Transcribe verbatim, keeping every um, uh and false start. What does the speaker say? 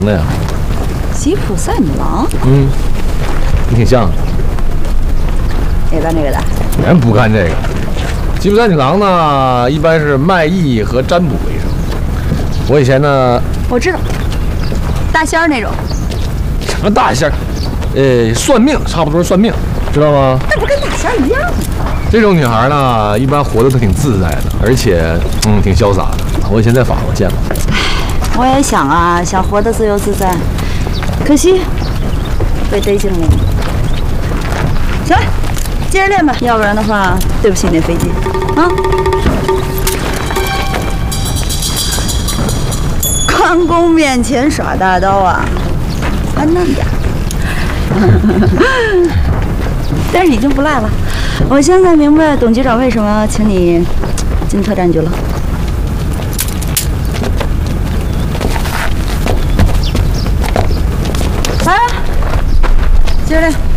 的呀。 吉普赛女郎？ 嗯，你挺像。 也干这个的？ 人不干这个。吉普赛女郎呢，一般是卖艺和占卜为生。我以前呢， 我知道，大仙儿那种。 什么大仙儿？呃，算命，差不多算命，知道吗？ 那不跟大仙儿一样吗？ 这种女孩呢，一般活得都挺自在的，而且嗯，挺潇洒的。我以前在法国见过。 我也想啊，想活得自由自在，可惜被逮进了。行了，接着练吧，要不然的话，对不起那飞机啊。关公面前耍大刀啊，还嫩点。但是已经不赖了。我现在明白董局长为什么请你进特战局了。来，接着练。